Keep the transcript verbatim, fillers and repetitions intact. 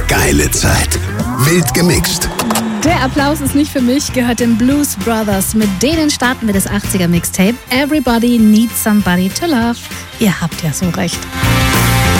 Geile Zeit. Wild gemixt. Der Applaus ist nicht für mich, gehört den Blues Brothers. Mit denen starten wir das achtziger Mixtape. Everybody needs somebody to love. Ihr habt ja so recht.